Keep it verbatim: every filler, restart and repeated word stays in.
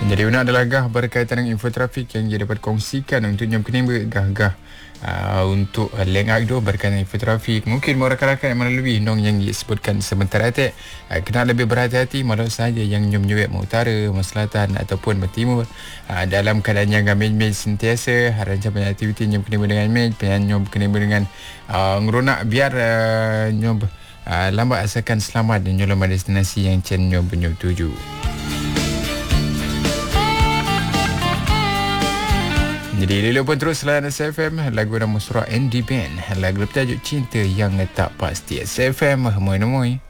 Jadi una adalah gah berkaitan dengan info trafik yang dia dapat kongsikan untuk nyom kena gah-gah uh, untuk uh, leng agdo berkaitan dengan info trafik. Mungkin rakan-rakan yang melalui nong yang disebutkan sebentar atik uh, kena lebih berhati-hati malah saja yang nyom nyuwek mau utara, mau selatan ataupun mau timur uh, dalam keadaan yang mej-mej sentiasa rancang banyak aktiviti nyom kena dengan mej, nyom kena dengan uh, ngeronak biar uh, nyom uh, lambat asalkan selamat dan nyolong destinasi yang cen nyom nyom tuju. Jadi lelok pun terus layan S F M. Lagu nama surah Andy Band, lagu bertajuk Cinta Yang Tak Pasti. S F M, moy-moy.